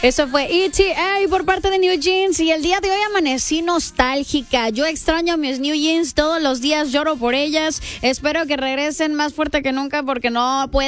Eso fue ETA por parte de New Jeans y el día de hoy amanecí nostálgica. Yo extraño a mis New Jeans, todos los días lloro por ellas. Espero que regresen más fuerte que nunca porque no puedo